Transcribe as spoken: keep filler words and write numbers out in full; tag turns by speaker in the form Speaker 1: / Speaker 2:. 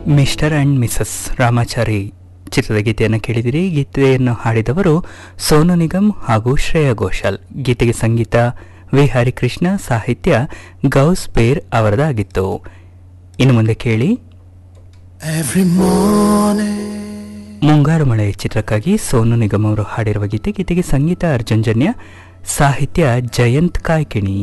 Speaker 1: Mister and Mrs Ramachari ಚಿತ್ರದ ಗೀತೆಯನ್ನು ಕೇಳಿದಿರಿ. ಗೀತೆಯನ್ನು ಹಾಡಿದವರು ಸೋನು ನಿಗಮ್ ಹಾಗೂ ಶ್ರೇಯಾ ಘೋಷಾಲ್. ಗೀತೆಗೆ ಸಂಗೀತ ವಿ ಹರಿಕೃಷ್ಣ, ಸಾಹಿತ್ಯ ಗೌಸ್ ಪೇರ್ ಅವರದಾಗಿತ್ತು. ಇನ್ನು ಮುಂದೆ ಕೇಳಿ ಮುಂಗಾರು ಮಳೆ ಚಿತ್ರಕ್ಕಾಗಿ ಸೋನು ನಿಗಮ್ ಅವರು ಹಾಡಿರುವ ಗೀತೆ. ಗೀತೆಗೆ ಸಂಗೀತ ಅರ್ಜುನ್ ಜನ್ಯ, ಸಾಹಿತ್ಯ ಜಯಂತ್ ಕಾಯ್ಕಿಣಿ.